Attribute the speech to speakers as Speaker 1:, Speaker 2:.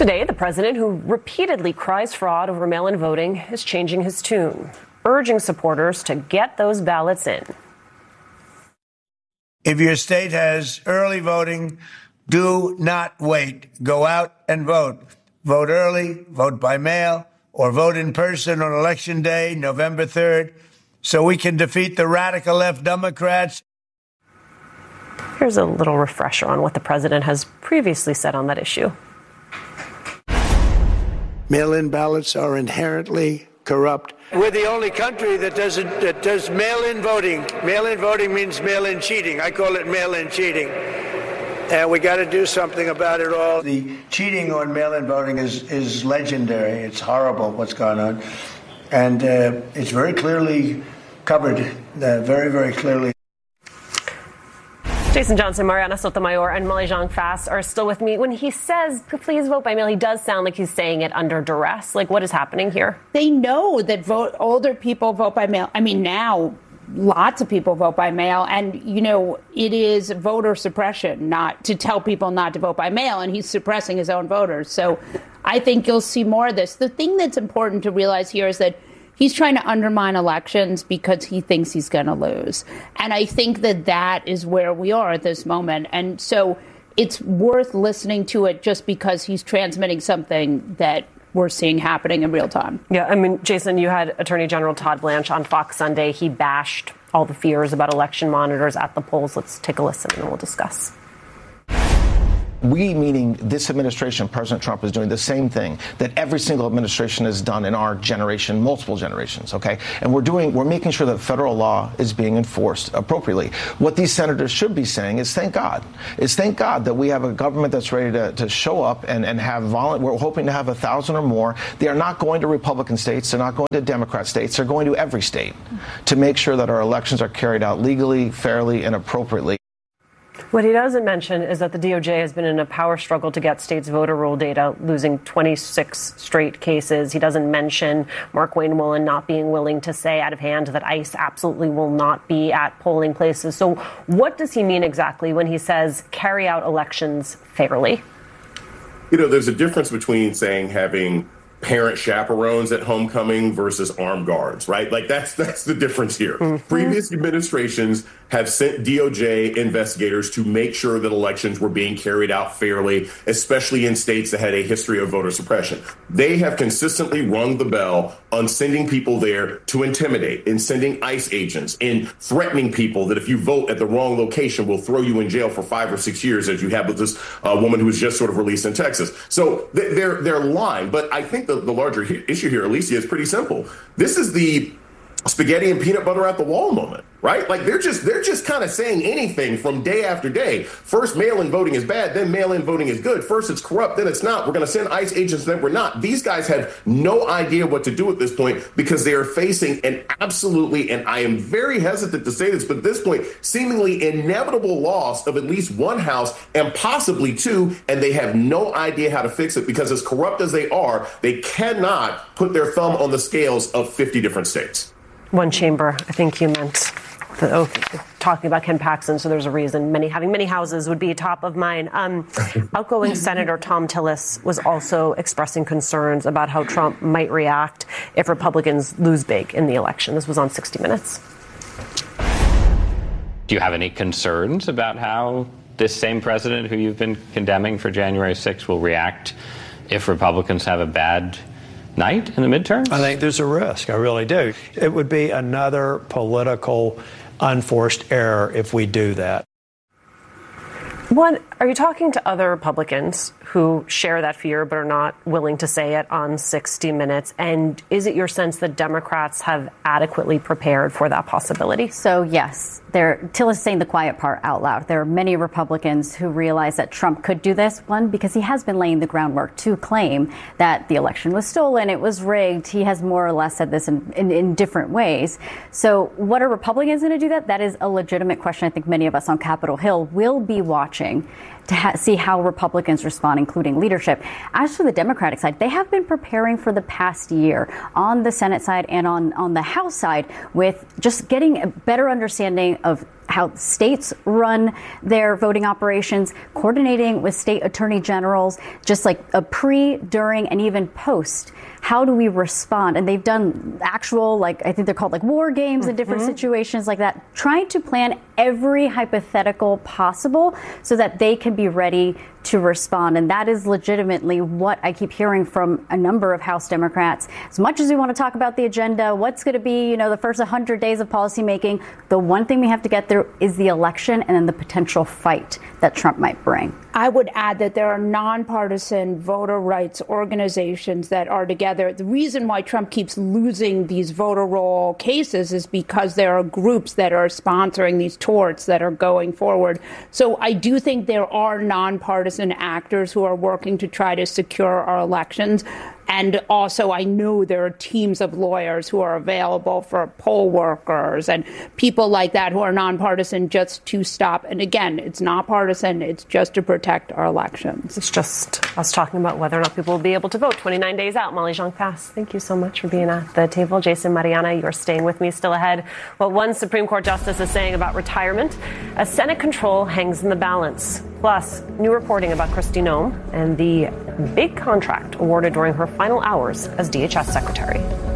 Speaker 1: Today, the president, who repeatedly cries fraud over mail-in voting, is changing his tune, urging supporters to get those ballots in.
Speaker 2: If your state has early voting, do not wait. Go out and vote. Vote early, vote by mail, or vote in person on Election Day, November 3rd, so we can defeat the radical left Democrats.
Speaker 1: Here's a little refresher on what the president has previously said on that issue.
Speaker 2: Mail-in ballots are inherently corrupt. We're the only country that does mail-in voting. Mail-in voting means mail-in cheating. I call it mail-in cheating. And we got to do something about it all. The cheating on mail-in voting is legendary. It's horrible what's gone on. And it's very clearly covered, very, very clearly.
Speaker 1: Jason Johnson, Mariana Sotomayor, and Molly Zhang Fast are still with me. When he says, please vote by mail, he does sound like he's saying it under duress. Like, what is happening here?
Speaker 3: They know that older people vote by mail. I mean, now lots of people vote by mail. And, you know, it is voter suppression not to tell people not to vote by mail. And he's suppressing his own voters. So I think you'll see more of this. The thing that's important to realize here is that he's trying to undermine elections because he thinks he's going to lose. And I think that that is where we are at this moment. And so it's worth listening to it just because he's transmitting something that we're seeing happening in real time.
Speaker 1: Yeah, I mean, Jason, you had Attorney General Todd Blanche on Fox Sunday. He bashed all the fears about election monitors at the polls. Let's take a listen and we'll discuss.
Speaker 4: We, meaning this administration, President Trump, is doing the same thing that every single administration has done in our generation, multiple generations, okay? And we're making sure that federal law is being enforced appropriately. What these senators should be saying is thank God. Thank God that we have a government that's ready to show up and have we're hoping to have 1,000 or more. They are not going to Republican states. They're not going to Democrat states. They're going to every state to make sure that our elections are carried out legally, fairly, and appropriately.
Speaker 1: What he doesn't mention is that the DOJ has been in a power struggle to get states' voter roll data, losing 26 straight cases. He doesn't mention Mark-Wayne Woolen not being willing to say out of hand that ICE absolutely will not be at polling places. So what does he mean exactly when he says carry out elections fairly?
Speaker 5: You know, there's a difference between saying having parent chaperones at homecoming versus armed guards, right? Like that's the difference here. Mm-hmm. Previous administrations have sent DOJ investigators to make sure that elections were being carried out fairly, especially in states that had a history of voter suppression. They have consistently rung the bell on sending people there to intimidate, and sending ICE agents, and threatening people that if you vote at the wrong location, we'll throw you in jail for 5 or 6 years, as you have with this woman who was just sort of released in Texas. So they're lying. But I think the larger issue here, Alicia, is pretty simple. This is the spaghetti and peanut butter at the wall moment, right? Like they're just kind of saying anything from day after day. First, mail-in voting is bad, then mail-in voting is good. First, it's corrupt, then it's not. We're going to send ICE agents, then we're not. These guys have no idea what to do at this point because they are facing an absolutely, and I am very hesitant to say this, but at this point, seemingly inevitable loss of at least one house and possibly two, and they have no idea how to fix it because as corrupt as they are, they cannot put their thumb on the scales of 50 different states.
Speaker 1: One chamber, I think you meant talking about Ken Paxton, so there's a reason having many houses would be top of mind. Outgoing Senator Thom Tillis was also expressing concerns about how Trump might react if Republicans lose big in the election. This was on 60 Minutes.
Speaker 6: Do you have any concerns about how this same president who you've been condemning for January 6th will react if Republicans have a bad night in the midterms?
Speaker 7: I think there's a risk. I really do. It would be another political unforced error if we do that.
Speaker 1: Are you talking to other Republicans who share that fear but are not willing to say it on 60 Minutes? And is it your sense that Democrats have adequately prepared for that possibility?
Speaker 8: So, yes. Tillis saying the quiet part out loud. There are many Republicans who realize that Trump could do this. One, because he has been laying the groundwork to claim that the election was stolen, it was rigged. He has more or less said this in different ways. So what are Republicans going to do that? That is a legitimate question. I think many of us on Capitol Hill will be watching to see how Republicans respond, including leadership. As for the Democratic side, they have been preparing for the past year on the Senate side and on the House side with just getting a better understanding of how states run their voting operations, coordinating with state attorney generals, just like a pre, during, and even post. How do we respond? And they've done actual, like, I think they're called like war games in different situations like that, trying to plan every hypothetical possible so that they can be ready to respond. And that is legitimately what I keep hearing from a number of House Democrats. As much as we want to talk about the agenda, what's going to be, the first 100 days of policymaking, the one thing we have to get through is the election and then the potential fight that Trump might bring.
Speaker 3: I would add that there are nonpartisan voter rights organizations that are together. The reason why Trump keeps losing these voter roll cases is because there are groups that are sponsoring these torts that are going forward. So I do think there are nonpartisan actors who are working to try to secure our elections. And also, I know there are teams of lawyers who are available for poll workers and people like that who are nonpartisan just to stop. And again, it's not partisan. It's just to protect our elections.
Speaker 1: It's just us talking about whether or not people will be able to vote 29 days out. Molly Jong-Fast, thank you so much for being at the table. Jason Mariana, you're staying with me still ahead. What one Supreme Court justice is saying about retirement, as Senate control hangs in the balance. Plus, new reporting about Kristi Noem and the big contract awarded during her final hours as DHS secretary.